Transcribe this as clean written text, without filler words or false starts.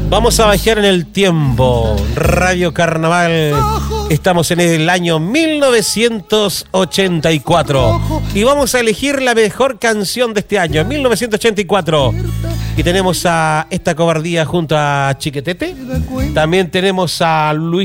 Vamos a viajar en el tiempo. Radio Carnaval. Estamos en el año 1984. Y vamos a elegir la mejor canción de este año, 1984. Y tenemos a Esta Cobardía junto a Chiquetete. También tenemos a Luis